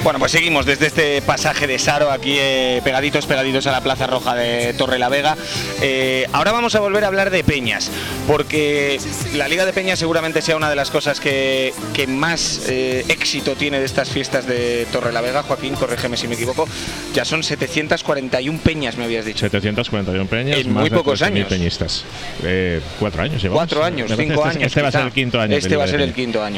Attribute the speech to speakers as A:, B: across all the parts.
A: Bueno, pues seguimos desde este pasaje de Saro, aquí pegaditos a la Plaza Roja de Torrelavega. Ahora vamos a volver a hablar de peñas, porque la Liga de Peñas seguramente sea una de las cosas que más éxito tiene de estas fiestas de Torrelavega. Joaquín, corrígeme si me equivoco, ya son 741 peñas, me habías dicho.
B: 741 peñas,
A: en
B: más
A: muy
B: de
A: pocos años.
B: Peñistas. 4 años llevamos.
A: 4 años, 5 años.
B: Este va a ser el quinto año.
A: Este va a ser el quinto año.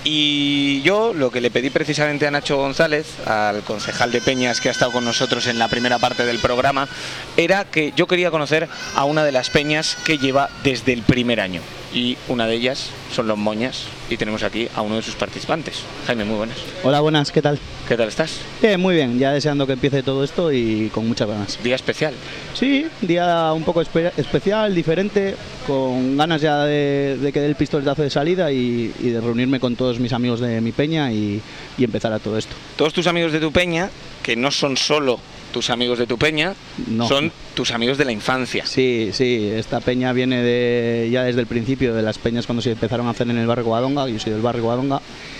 A: Y yo lo que le pedí precisamente a Nacho González, al concejal de Peñas que ha estado con nosotros en la primera parte del programa, era que yo quería conocer a una de las peñas que lleva desde el primer año. Y una de ellas son los Moñas, y tenemos aquí a uno de sus participantes. Jaime, muy buenas.
C: Hola, buenas, ¿qué tal?
A: ¿Qué tal estás?
C: Muy bien, ya deseando que empiece todo esto y con muchas ganas.
A: ¿Día especial?
C: Sí, día un poco especial, diferente, con ganas ya de que dé el pistoletazo de salida y de reunirme con todos mis amigos de mi peña y empezar a todo esto.
A: Todos tus amigos de tu peña, que no son solo tus amigos de tu peña, no, son tus amigos de la infancia.
C: Sí, esta peña viene ya desde el principio de las peñas cuando se empezaron a hacer en el barrio Covadonga. Yo soy del barrio Covadonga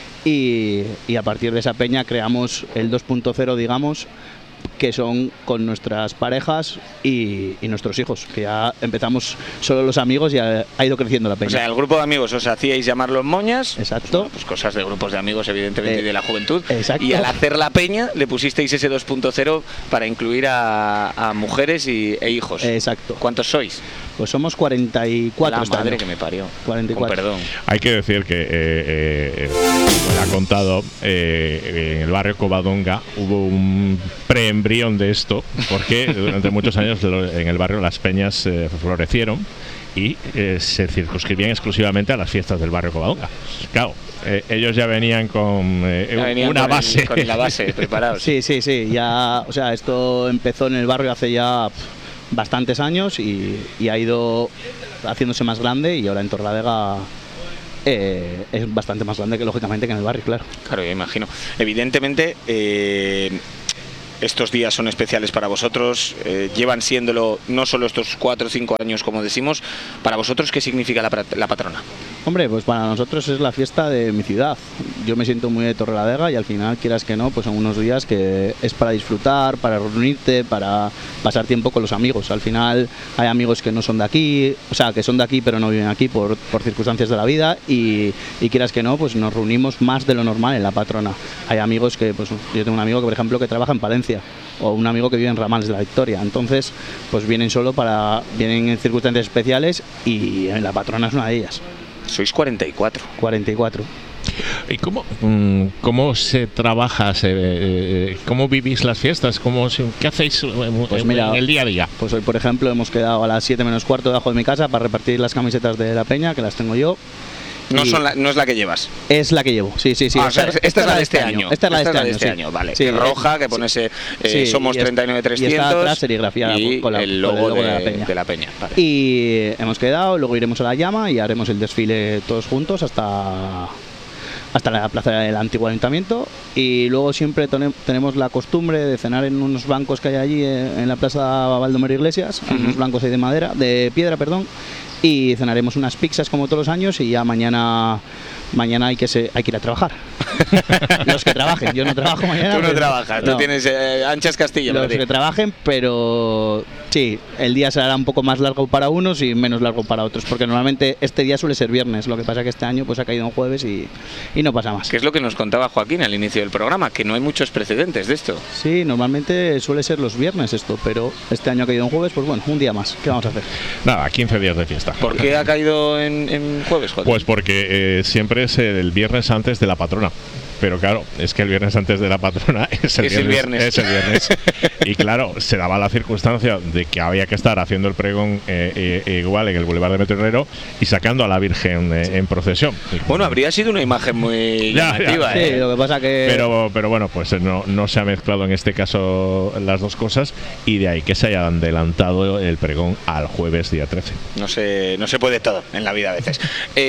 C: y a partir de esa peña creamos el 2.0, digamos, que son con nuestras parejas y nuestros hijos, que ya empezamos solo los amigos y ha ido creciendo la peña.
A: O sea, el grupo de amigos os hacíais llamar los Moñas.
C: Exacto.
A: Bueno, pues cosas de grupos de amigos, evidentemente, y de la juventud.
C: Exacto.
A: Y al hacer la peña le pusisteis ese 2.0 para incluir a mujeres e hijos.
C: Exacto.
A: ¿Cuántos sois?
C: Pues somos 44.
A: La madre que me parió.
C: 44.
A: Con perdón.
B: Hay que decir que, me ha contado, en el barrio Covadonga hubo un preembrión de esto, porque durante muchos años en el barrio las peñas florecieron y se circunscribían exclusivamente a las fiestas del barrio Covadonga. Claro, ellos ya venían con una base.
A: Con la base preparados.
C: Sí, ya, o sea, esto empezó en el barrio hace ya bastantes años y ha ido haciéndose más grande, y ahora en Torrelavega es bastante más grande que lógicamente que en el barrio, claro.
A: Claro, yo imagino. Evidentemente, estos días son especiales para vosotros, llevan siéndolo no solo estos 4 o 5 años, como decimos. Para vosotros, ¿qué significa la patrona?
C: Hombre, pues para nosotros es la fiesta de mi ciudad. Yo me siento muy de Torrelavega y al final, quieras que no, pues son unos días que es para disfrutar, para reunirte, para pasar tiempo con los amigos. Al final hay amigos que no son de aquí, o sea, que son de aquí pero no viven aquí por circunstancias de la vida, y quieras que no, pues nos reunimos más de lo normal en la patrona. Hay amigos que, pues yo tengo un amigo que, por ejemplo, que trabaja en Palencia, o un amigo que vive en Ramales de la Victoria. Entonces, pues vienen en circunstancias especiales, y en la patrona es una de ellas.
A: Sois 44.
C: 44.
B: ¿Y cómo se trabaja? ¿Cómo vivís las fiestas? ¿Qué hacéis en el día a día?
C: Pues hoy, por ejemplo, hemos quedado a las 7 menos cuarto debajo de mi casa para repartir las camisetas de la peña, que las tengo yo.
A: No es la que llevas.
C: Es la que llevo, sí.
A: Ah, esta es la de este año.
C: Esta es la de este año,
A: vale.
C: Sí,
A: que roja, que pone somos 39.300.
C: Y está atrás serigrafiada con
A: el logo
C: de la peña. Vale. Y hemos quedado, luego iremos a la llama y haremos el desfile todos juntos hasta la plaza del antiguo ayuntamiento, y luego siempre tenemos la costumbre de cenar en unos bancos que hay allí en la plaza Baldomero Iglesias, unos bancos ahí de piedra, y cenaremos unas pizzas como todos los años, y ya mañana hay que ir a trabajar. Los que trabajen, yo no trabajo mañana.
A: Tú no trabajas, tú tienes anchas Castilla.
C: Los que trabajen, pero sí, el día será un poco más largo para unos y menos largo para otros, porque normalmente este día suele ser viernes. Lo que pasa es que este año pues ha caído en jueves y no pasa más.
A: Que es lo que nos contaba Joaquín al inicio del programa, que no hay muchos precedentes de esto.
C: Sí, normalmente suele ser los viernes esto, pero este año ha caído en jueves, pues bueno, un día más. ¿Qué vamos a hacer?
B: Nada, 15 días de fiesta.
A: ¿Por qué ha caído en jueves, Joaquín?
B: Pues porque siempre es el viernes antes de la patrona. Pero claro, es que el viernes antes de la patrona es el viernes. Y claro, se daba la circunstancia de que había que estar haciendo el pregón igual en el Boulevard de Metrorrero y sacando a la Virgen en procesión.
A: Bueno, habría sido una imagen muy llamativa.
C: Sí, lo que pasa que...
B: Pero bueno, pues no se ha mezclado en este caso las dos cosas, y de ahí que se haya adelantado el pregón al jueves día 13.
A: No se puede todo en la vida a veces.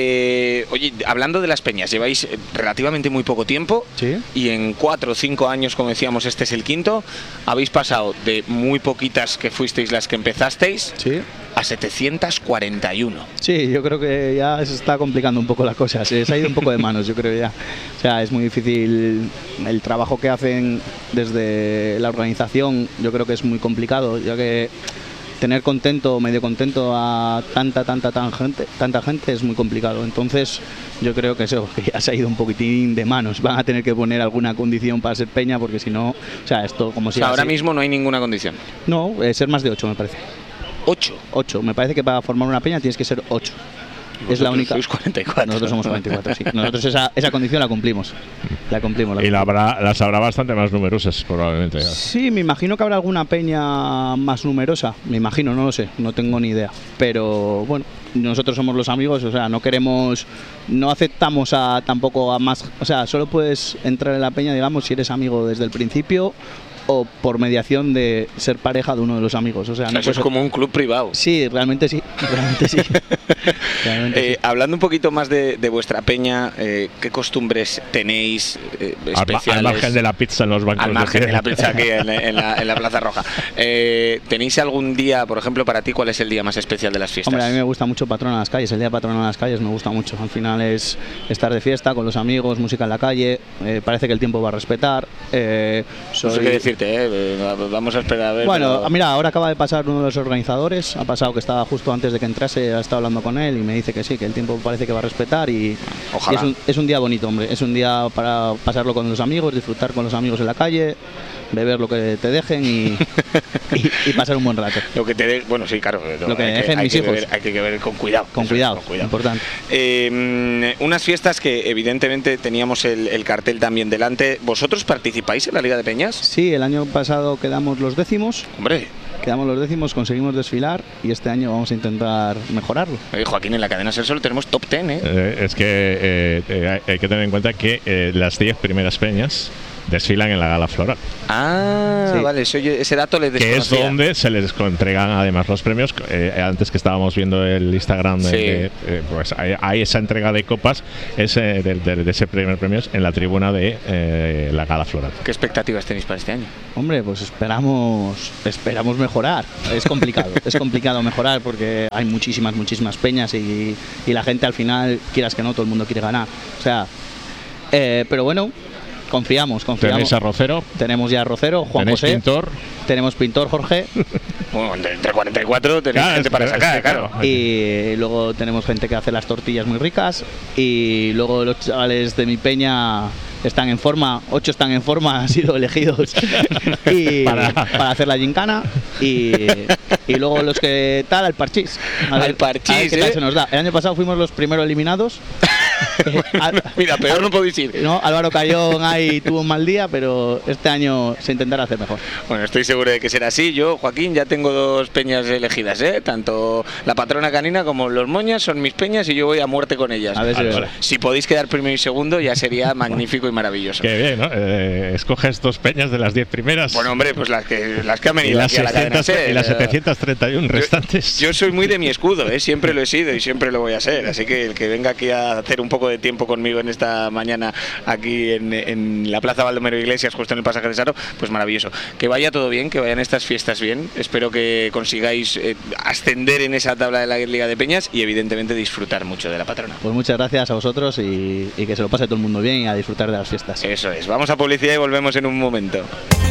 A: Oye, hablando de las peñas, lleváis relativamente muy poco tiempo.
C: ¿Sí?
A: Y en 4 o 5 años, como decíamos, este es el quinto. Habéis pasado de muy poquitas que fuisteis las que empezasteis,
C: ¿sí?,
A: a 741.
C: Sí, yo creo que ya se está complicando un poco la cosa, se ha ido un poco de manos, yo creo ya. O sea, es muy difícil el trabajo que hacen desde la organización, yo creo que es muy complicado, ya que tener contento, medio contento a tanta gente es muy complicado. Entonces yo creo que eso que ya se ha ido un poquitín de manos. Van a tener que poner alguna condición para ser peña, porque si no, o sea, esto como si...
A: Ahora mismo no hay ninguna condición.
C: No, ser más de 8 me parece.
A: 8.
C: Me parece que para formar una peña tienes que ser 8. Es la única.
A: Sois 44.
C: Nosotros somos 44, sí. Nosotros esa condición la cumplimos.
B: Y las habrá bastante más numerosas, probablemente.
C: Sí, me imagino que habrá alguna peña más numerosa. Me imagino, no lo sé, no tengo ni idea. Pero bueno, nosotros somos los amigos, o sea, no aceptamos tampoco a más. O sea, solo puedes entrar en la peña, digamos, si eres amigo desde el principio o por mediación de ser pareja de uno de los amigos. O sea, no
A: eso es como un club privado.
C: Sí, realmente sí.
A: Hablando un poquito más de vuestra peña, ¿qué costumbres tenéis especiales?
B: Al margen de la pizza en los bancos.
A: Al margen de la pizza aquí en la Plaza Roja. ¿Tenéis algún día, por ejemplo, para ti, cuál es el día más especial de las fiestas?
C: Hombre, a mí me gusta mucho Patrona de las Calles. El día Patrona de las Calles me gusta mucho. Al final es estar de fiesta con los amigos, música en la calle. Parece que el tiempo va a respetar.
A: No sé qué decirte, vamos a esperar a ver.
C: Bueno,
A: pero...
C: mira, ahora acaba de pasar uno de los organizadores. Ha pasado que estaba justo antes de que entrase, ha estado hablando con él y me dice que sí, que el tiempo parece que va a respetar y es un día bonito, hombre. Es un día para pasarlo con los amigos, disfrutar con los amigos en la calle, beber lo que te dejen y pasar un buen rato.
A: Lo que te bueno, sí, claro.
C: Lo que dejen mis hijos.
A: Hay que beber con cuidado.
C: Con cuidado, importante.
A: Unas fiestas que evidentemente teníamos el cartel también delante. ¿Vosotros participáis en la Liga de Peñas?
C: Sí, el año pasado quedamos los décimos.
A: Hombre.
C: Quedamos los décimos, conseguimos desfilar y este año vamos a intentar mejorarlo.
A: Joaquín, en la cadena Ser solo tenemos top 10,
B: Es que hay que tener en cuenta que las 10 primeras peñas desfilan en la gala floral.
A: Sí. Vale, ese dato les desconocía.
B: Que es donde se les entregan además los premios. Antes que estábamos viendo el Instagram, pues hay esa entrega de copas de ese primer premio en la tribuna de la gala floral.
A: ¿Qué expectativas tenéis para este año?
C: Hombre, pues esperamos mejorar. Es complicado mejorar porque hay muchísimas peñas y la gente al final, quieras que no, todo el mundo quiere ganar. O sea, pero bueno, confiamos.
B: ¿Tenéis a Rocero?
C: Tenemos ya a Rocero, Juan José.
B: Pintor?
C: Tenemos pintor, Jorge.
A: Bueno, entre 44 tenéis gente para sacar, claro.
C: Y luego tenemos gente que hace las tortillas muy ricas. Y luego los chavales de mi peña están en forma, 8 están en forma, han sido elegidos para hacer la gincana. Y luego los que tal, al parchís. A ver qué tal se nos da. El año pasado fuimos los primeros eliminados.
A: Mira, peor no podéis ir.
C: No, Álvaro Cayón ahí tuvo un mal día, pero este año se intentará hacer mejor.
A: Bueno, estoy seguro de que será así. Yo, Joaquín, ya tengo 2 peñas elegidas, tanto la Patrona Canina como los Moñas son mis peñas y yo voy a muerte con ellas.
C: A ver
A: si podéis quedar primero y segundo ya sería magnífico y maravilloso.
B: Qué bien, ¿no? Escoges 2 peñas de las 10 primeras.
A: Bueno, hombre, pues las que han venido aquí a la cadena SER.
B: Y las 731 restantes.
A: Yo soy muy de mi escudo, siempre lo he sido y siempre lo voy a ser. Así que el que venga aquí a hacer un poco de tiempo conmigo en esta mañana aquí en la Plaza Baldomero Iglesias, justo en el pasaje de Saro, pues maravilloso. Que vaya todo bien, que vayan estas fiestas bien. Espero que consigáis ascender en esa tabla de la Liga de Peñas y evidentemente disfrutar mucho de la Patrona.
C: Pues muchas gracias a vosotros y que se lo pase todo el mundo bien y a disfrutar de las fiestas.
A: Eso es. Vamos a publicidad y volvemos en un momento.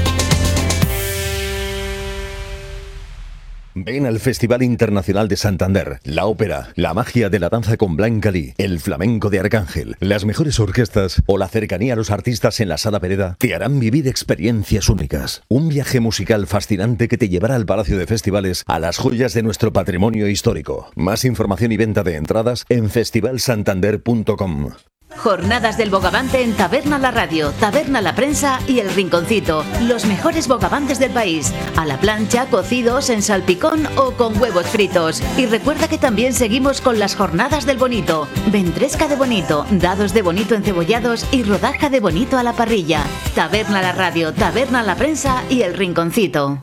D: Ven al Festival Internacional de Santander, la ópera, la magia de la danza con Blanca Lee, el flamenco de Arcángel, las mejores orquestas o la cercanía a los artistas en la Sala Pereda te harán vivir experiencias únicas. Un viaje musical fascinante que te llevará al Palacio de Festivales, a las joyas de nuestro patrimonio histórico. Más información y venta de entradas en festivalsantander.com.
E: Jornadas del Bogavante en Taberna La Radio, Taberna La Prensa y El Rinconcito. Los mejores bogavantes del país. A la plancha, cocidos, en salpicón o con huevos fritos. Y recuerda que también seguimos con las jornadas del bonito. Ventresca de bonito, dados de bonito encebollados y rodaja de bonito a la parrilla. Taberna La Radio, Taberna La Prensa y El Rinconcito.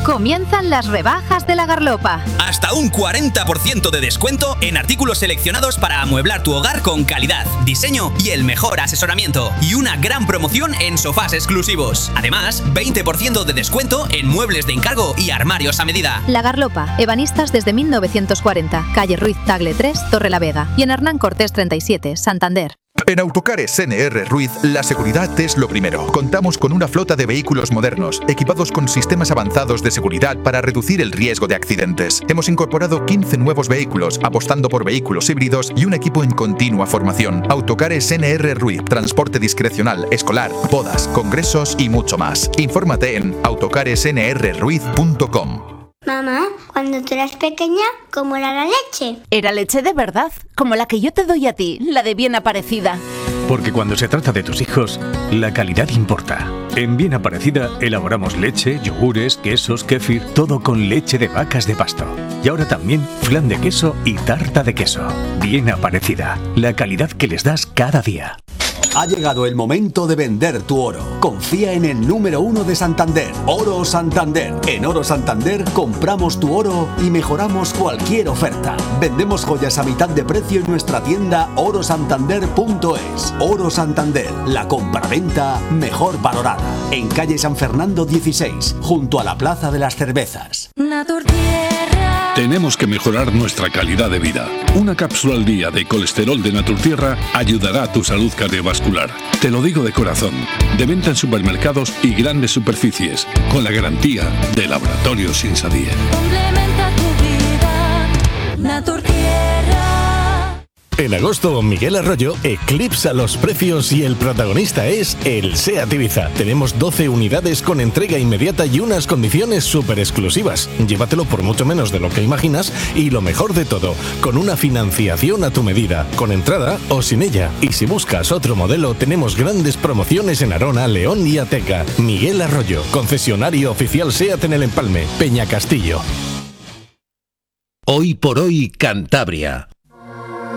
F: Comienzan las rebajas de La Garlopa.
G: Hasta un 40% de descuento en artículos seleccionados para amueblar tu hogar con calidad, diseño y el mejor asesoramiento. Y una gran promoción en sofás exclusivos. Además, 20% de descuento en muebles de encargo y armarios a medida.
F: La Garlopa, ebanistas desde 1940. Calle Ruiz Tagle 3, Torrelavega. Y en Hernán Cortés 37, Santander.
H: En Autocares NR Ruiz, la seguridad es lo primero. Contamos con una flota de vehículos modernos, equipados con sistemas avanzados de seguridad para reducir el riesgo de accidentes. Hemos incorporado 15 nuevos vehículos, apostando por vehículos híbridos y un equipo en continua formación. Autocares NR Ruiz, transporte discrecional, escolar, bodas, congresos y mucho más. Infórmate en autocaresnrruiz.com.
I: Mamá, cuando tú eras pequeña, ¿cómo era la leche?
J: Era leche de verdad, como la que yo te doy a ti, la de Bien Aparecida.
K: Porque cuando se trata de tus hijos, la calidad importa. En Bien Aparecida elaboramos leche, yogures, quesos, kéfir, todo con leche de vacas de pasto. Y ahora también flan de queso y tarta de queso. Bien Aparecida, la calidad que les das cada día.
L: Ha llegado el momento de vender tu oro. Confía en el número 1 de Santander, Oro Santander. En Oro Santander compramos tu oro y mejoramos cualquier oferta. Vendemos joyas a mitad de precio en nuestra tienda orosantander.es. Oro Santander, la compraventa mejor valorada. En calle San Fernando 16, junto a la Plaza de las Cervezas.
M: Tenemos que mejorar nuestra calidad de vida. Una cápsula al día de colesterol de Naturtierra ayudará a tu salud cardiovascular. Te lo digo de corazón. De venta en supermercados y grandes superficies, con la garantía de Laboratorios Insadier.
N: Complementa tu vida, Naturtierra.
O: En agosto, Miguel Arroyo eclipsa los precios y el protagonista es el SEAT Ibiza. Tenemos 12 unidades con entrega inmediata y unas condiciones súper exclusivas. Llévatelo por mucho menos de lo que imaginas y lo mejor de todo, con una financiación a tu medida, con entrada o sin ella. Y si buscas otro modelo, tenemos grandes promociones en Arona, León y Ateca. Miguel Arroyo, concesionario oficial SEAT en El Empalme, Peña Castillo.
P: Hoy por hoy, Cantabria.